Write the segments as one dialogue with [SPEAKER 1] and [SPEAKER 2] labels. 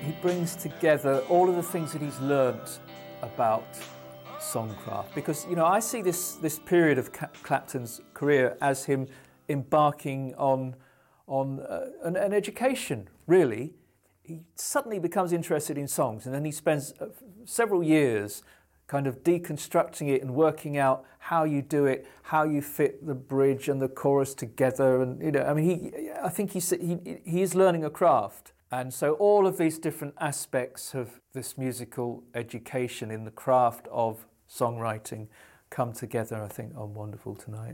[SPEAKER 1] he brings together all of the things that he's learnt about songcraft. Because, you know, I see this period of Clapton's career as him embarking on an education, really. He suddenly becomes interested in songs, and then he spends several years kind of deconstructing it and working out how you do it, how you fit the bridge and the chorus together. And, you know, I mean, I think he is learning a craft. And so all of these different aspects of this musical education in the craft of songwriting come together, I think, on Wonderful Tonight.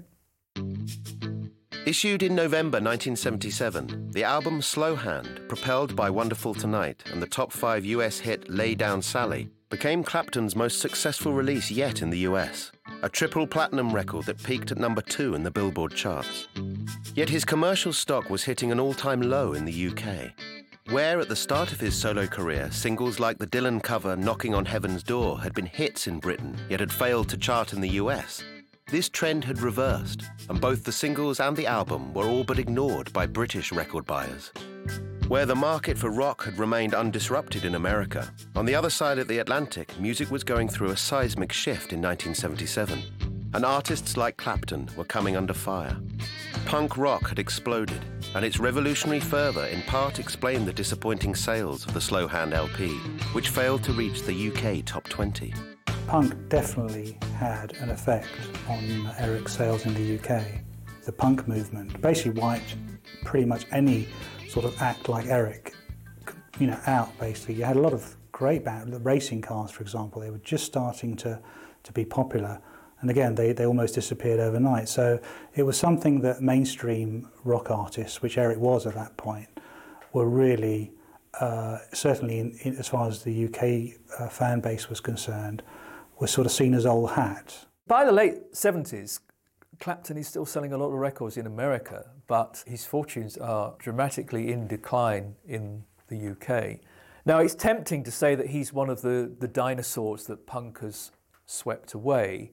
[SPEAKER 2] Issued in November 1977, the album Slow Hand, propelled by Wonderful Tonight and the top 5 US hit Lay Down Sally, became Clapton's most successful release yet in the US, a triple platinum record that peaked at number 2 in the Billboard charts. Yet his commercial stock was hitting an all-time low in the UK, where at the start of his solo career, singles like the Dylan cover Knocking on Heaven's Door had been hits in Britain, yet had failed to chart in the US. This trend had reversed, and both the singles and the album were all but ignored by British record buyers. Where the market for rock had remained undisrupted in America, on the other side of the Atlantic, music was going through a seismic shift in 1977, and artists like Clapton were coming under fire. Punk rock had exploded, and its revolutionary fervour in part explained the disappointing sales of the Slow Hand LP, which failed to reach the UK top 20.
[SPEAKER 3] Punk definitely had an effect on Eric's sales in the UK. The punk movement basically wiped pretty much any sort of act like Eric, you know, out basically. You had a lot of great bands, the racing cars, for example, they were just starting to be popular. And again, they almost disappeared overnight. So it was something that mainstream rock artists, which Eric was at that point, were really, certainly as far as the UK fan base was concerned, was sort of seen as old hat.
[SPEAKER 1] By the late 70s, Clapton is still selling a lot of records in America, but his fortunes are dramatically in decline in the UK. Now, it's tempting to say that he's one of the dinosaurs that punk has swept away.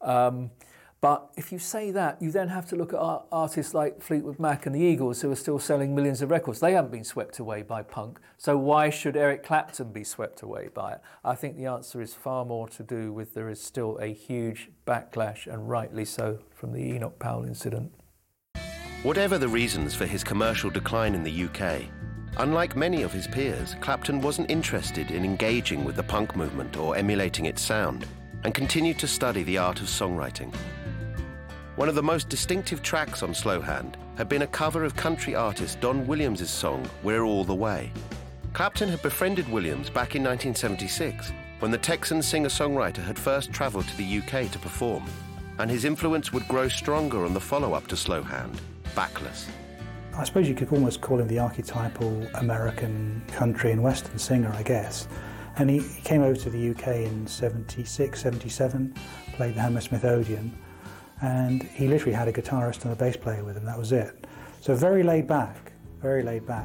[SPEAKER 1] But if you say that, you then have to look at artists like Fleetwood Mac and the Eagles, who are still selling millions of records. They haven't been swept away by punk, so why should Eric Clapton be swept away by it? I think the answer is far more to do with there is still a huge backlash, and rightly so, from the Enoch Powell incident.
[SPEAKER 2] Whatever the reasons for his commercial decline in the UK, unlike many of his peers, Clapton wasn't interested in engaging with the punk movement or emulating its sound, and continued to study the art of songwriting. One of the most distinctive tracks on Slow Hand had been a cover of country artist Don Williams' song, We're All the Way. Clapton had befriended Williams back in 1976, when the Texan singer-songwriter had first travelled to the UK to perform, and his influence would grow stronger on the follow-up to Slow Hand, Backless.
[SPEAKER 3] I suppose you could almost call him the archetypal American country and western singer, I guess. And he came over to the UK in 76, 77, played the Hammersmith Odeon, and he literally had a guitarist and a bass player with him, that was it. So very laid back, very laid back.